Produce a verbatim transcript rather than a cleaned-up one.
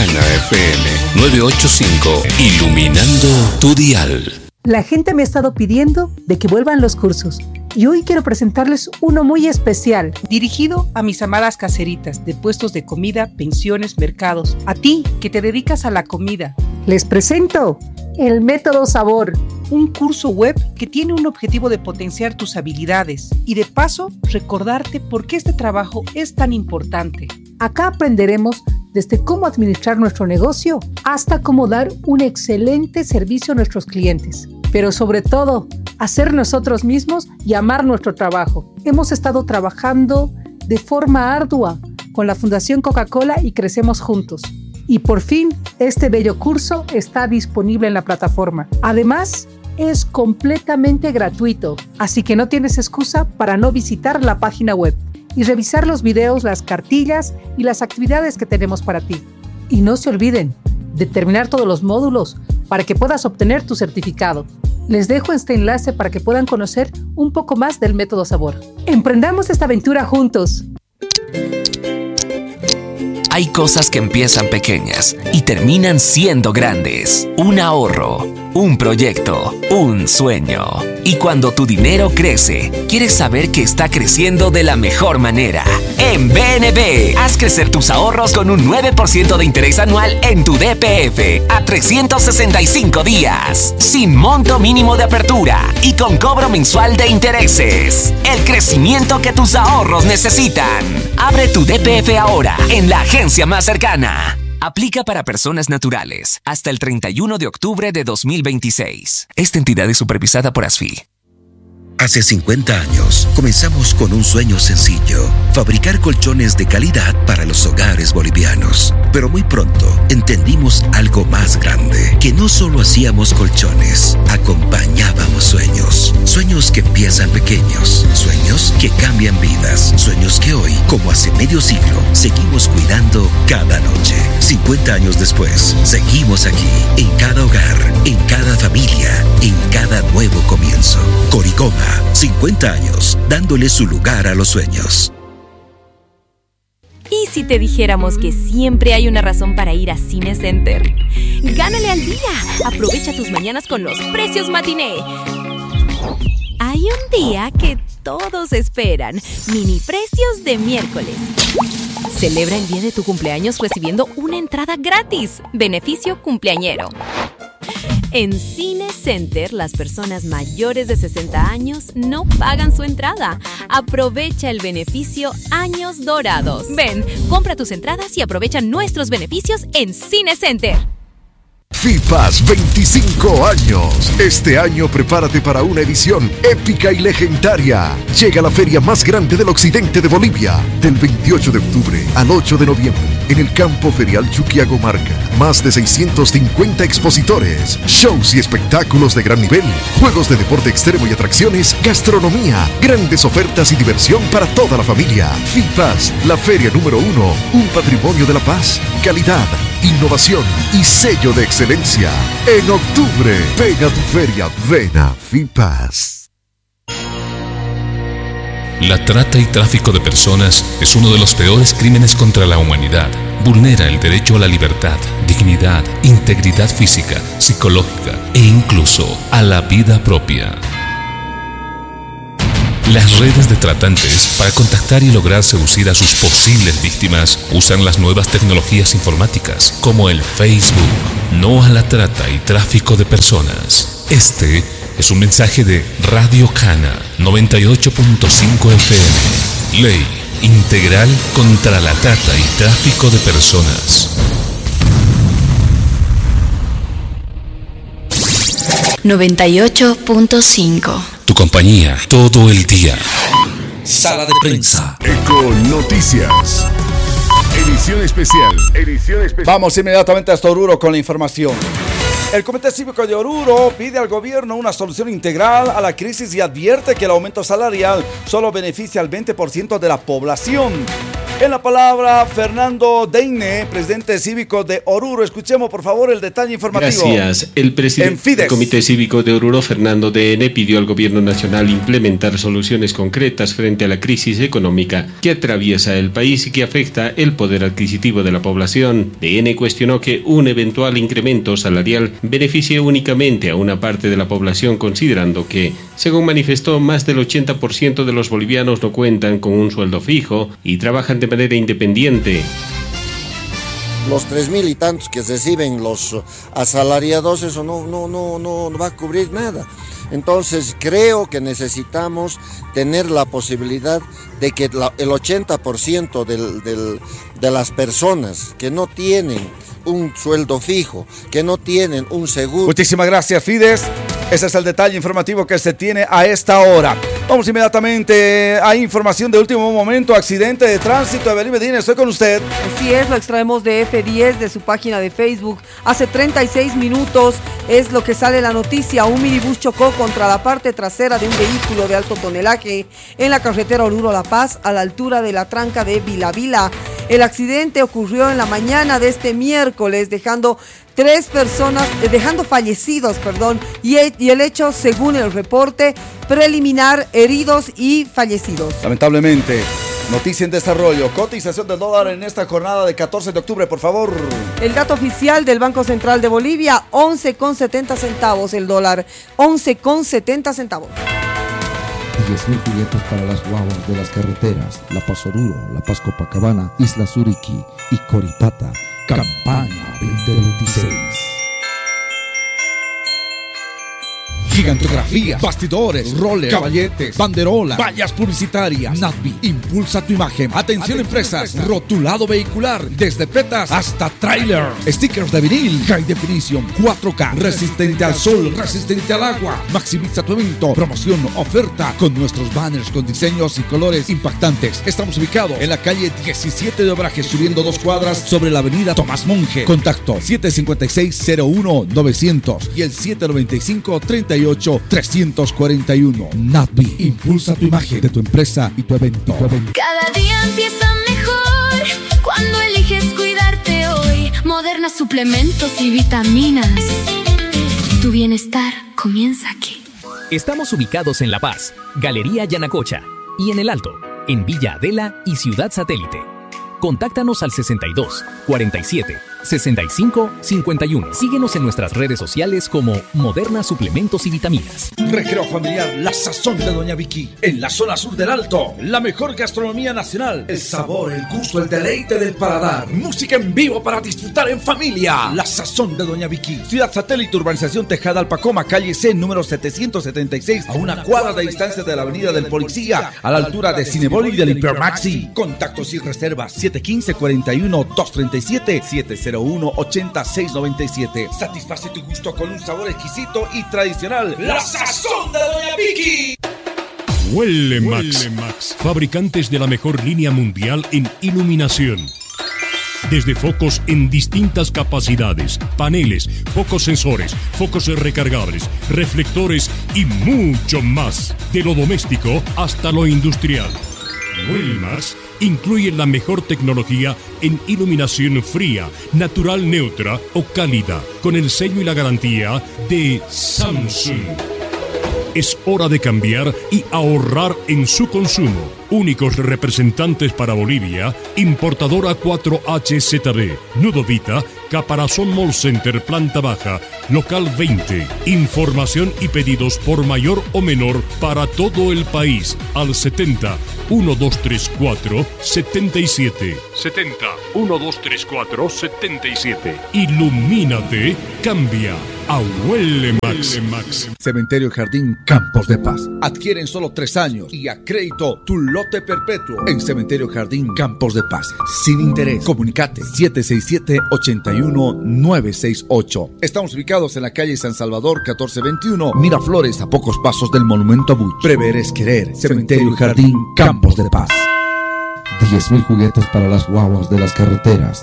Cana F M novecientos ochenta y cinco, iluminando tu dial. La gente me ha estado pidiendo de que vuelvan los cursos y hoy quiero presentarles uno muy especial, dirigido a mis amadas caseritas de puestos de comida, pensiones, mercados. A ti, que te dedicas a la comida. Les presento el Método Sabor, un curso web que tiene un objetivo de potenciar tus habilidades y de paso recordarte por qué este trabajo es tan importante. Acá aprenderemos desde cómo administrar nuestro negocio hasta cómo dar un excelente servicio a nuestros clientes. Pero sobre todo, hacer nosotros mismos y amar nuestro trabajo. Hemos estado trabajando de forma ardua con la Fundación Coca-Cola y Crecemos Juntos. Y por fin, este bello curso está disponible en la plataforma. Además, es completamente gratuito, así que no tienes excusa para no visitar la página web y revisar los videos, las cartillas y las actividades que tenemos para ti. Y no se olviden de terminar todos los módulos para que puedas obtener tu certificado. Les dejo este enlace para que puedan conocer un poco más del Método Sabor. ¡Emprendamos esta aventura juntos! Hay cosas que empiezan pequeñas y terminan siendo grandes. Un ahorro, un proyecto, un sueño. Y cuando tu dinero crece, quieres saber que está creciendo de la mejor manera. En B N B, haz crecer tus ahorros con un nueve por ciento de interés anual en tu D P F a trescientos sesenta y cinco días, sin monto mínimo de apertura y con cobro mensual de intereses. El crecimiento que tus ahorros necesitan. Abre tu D P F ahora en la agencia más cercana. Aplica para personas naturales hasta el treinta y uno de octubre de dos mil veintiséis. Esta entidad es supervisada por ASFI. Hace cincuenta años, comenzamos con un sueño sencillo: fabricar colchones de calidad para los hogares bolivianos. Pero muy pronto, entendimos algo más grande: que no solo hacíamos colchones, acompañábamos sueños. Sueños que empiezan pequeños, sueños que cambian vidas, sueños que hoy, como hace medio siglo, seguimos cuidando cada noche. cincuenta años después, seguimos aquí, en cada hogar, en cada familia, en cada nuevo comienzo. Coricoma, cincuenta años, dándole su lugar a los sueños. ¿Y si te dijéramos que siempre hay una razón para ir a Cine Center? ¡Gánale al día! Aprovecha tus mañanas con los precios matiné. Hay un día que todos esperan: mini precios de miércoles. Celebra el día de tu cumpleaños recibiendo una entrada gratis. Beneficio cumpleañero. En Cine Center, las personas mayores de sesenta años no pagan su entrada. Aprovecha el beneficio Años Dorados. Ven, compra tus entradas y aprovecha nuestros beneficios en Cine Center. FIPAS veinticinco años. Este año prepárate para una edición épica y legendaria. Llega la feria más grande del occidente de Bolivia, del veintiocho de octubre al ocho de noviembre, en el campo ferial Chuquiagomarca. Más de seiscientos cincuenta expositores, shows y espectáculos de gran nivel, juegos de deporte extremo y atracciones, gastronomía, grandes ofertas y diversión para toda la familia. FIPAS, la feria número uno, un patrimonio de la paz, calidad, innovación y sello de excelencia. En octubre, ven a tu feria, ven a FIPAS. La trata y tráfico de personas es uno de los peores crímenes contra la humanidad. Vulnera el derecho a la libertad, dignidad, integridad física, psicológica e incluso a la vida propia. Las redes de tratantes, para contactar y lograr seducir a sus posibles víctimas, usan las nuevas tecnologías informáticas, como el Facebook. No a la trata y tráfico de personas. Este es un mensaje de Radio Cana noventa y ocho punto cinco F M. Ley integral contra la trata y tráfico de personas. noventa y ocho punto cinco. Tu compañía todo el día. Sala de prensa. Eco Noticias. Edición especial. Edición especial. Vamos inmediatamente hasta Oruro con la información. El Comité Cívico de Oruro pide al gobierno una solución integral a la crisis y advierte que el aumento salarial solo beneficia al veinte por ciento de la población. En la palabra, Fernando Deine, presidente cívico de Oruro. Escuchemos, por favor, el detalle informativo. Gracias. El presidente del Comité Cívico de Oruro, Fernando Deine, pidió al gobierno nacional implementar soluciones concretas frente a la crisis económica que atraviesa el país y que afecta el poder adquisitivo de la población. Deine cuestionó que un eventual incremento salarial beneficie únicamente a una parte de la población, considerando que, según manifestó, más del ochenta por ciento de los bolivianos no cuentan con un sueldo fijo y trabajan de manera independiente. Los tres mil y tantos que reciben los asalariados, eso no, no, no, no, no va a cubrir nada. Entonces creo que necesitamos tener la posibilidad de que la, el ochenta por ciento del, del, de las personas que no tienen un sueldo fijo, que no tienen un seguro. Muchísimas gracias, Fides. Ese es el detalle informativo que se tiene a esta hora. Vamos inmediatamente a información de último momento. Accidente de tránsito. Evelyn Medina, estoy con usted. Así es, lo extraemos de F diez, de su página de Facebook. Hace treinta y seis minutos es lo que sale la noticia. Un minibús chocó contra la parte trasera de un vehículo de alto tonelaje en la carretera Oruro-La Paz, a la altura de la tranca de Vila Vila. El accidente ocurrió en la mañana de este miércoles, dejando tres personas, eh, dejando fallecidos, perdón, y, y el hecho, según el reporte preliminar, heridos y fallecidos. Lamentablemente, noticia en desarrollo. Cotización del dólar en esta jornada de catorce de octubre, por favor. El dato oficial del Banco Central de Bolivia, once con setenta centavos el dólar, once con setenta centavos. diez mil juguetes para las guaguas de las carreteras, La Paz Oruro, La Paz Copacabana, Isla Suriqui y Coripata. Campaña veinte veintiséis. Gigantografías, bastidores, rollers, caballetes, banderolas, vallas publicitarias. Natbi, impulsa tu imagen. Atención, Atención empresas, empresas, rotulado vehicular, desde petas hasta trailer, stickers de vinil, high definition, cuatro K, resistente al sol, resistente al agua. Maximiza tu evento, promoción, oferta, con nuestros banners con diseños y colores impactantes. Estamos ubicados en la calle diecisiete de Obraje, subiendo dos cuadras sobre la avenida Tomás Monge. Contacto siete cinco seis cero uno novecientos y el siete noventa y cinco treinta y ocho trescientos cuarenta y uno. Natbi, impulsa tu imagen de tu empresa y tu evento. Cada día empieza mejor cuando eliges cuidarte hoy. Moderna suplementos y vitaminas. Tu bienestar comienza aquí. Estamos ubicados en La Paz, Galería Yanacocha, y en El Alto, en Villa Adela y Ciudad Satélite. Contáctanos al sesenta y dos, cuarenta y siete, sesenta y cinco, cincuenta y uno. Síguenos en nuestras redes sociales como Moderna Suplementos y Vitaminas. Recreo familiar La Sazón de Doña Vicky, en la zona sur del Alto. La mejor gastronomía nacional. El sabor, el gusto, el deleite del paladar. Música en vivo para disfrutar en familia. La Sazón de Doña Vicky. Ciudad Satélite, urbanización Tejada Alpacoma, calle C, número setecientos setenta y seis, a una cuadra de distancia de la avenida del Policía, a la altura de Cinebol y del Hipermaxi. Contactos y reservas siete uno cinco, cuarenta y uno, doscientos treinta y siete, siete cero uno, ochenta y seis noventa y siete. Satisface tu gusto con un sabor exquisito y tradicional. La Sazón de Doña Vicky. Huele Max, Max, fabricantes de la mejor línea mundial en iluminación. Desde focos en distintas capacidades, paneles, focos sensores, focos recargables, reflectores y mucho más. De lo doméstico hasta lo industrial. Wellmax incluye la mejor tecnología en iluminación fría, natural neutra o cálida, con el sello y la garantía de Samsung. Es hora de cambiar y ahorrar en su consumo. Únicos representantes para Bolivia, importadora cuatro H Z B, Nudovita, Caparazón Mall Center, planta baja, local veinte. Información y pedidos por mayor o menor para todo el país al setenta, uno dos tres cuatro, setenta y siete. setenta, uno dos tres cuatro, setenta y siete. Ilumínate, cambia a Huele Max. Max. Cementerio Jardín Campos de Paz. Adquieren solo tres años y a crédito tu lote perpetuo en Cementerio Jardín Campos de Paz. Sin interés. Comunicate siete seis siete, ocho uno, nueve seis ocho. Estamos ubicados en la calle San Salvador catorce veintiuno, Miraflores, a pocos pasos del Monumento a Buch. Prever es querer. Cementerio Jardín Campos de Paz. diez mil juguetes para las guaguas de las carreteras,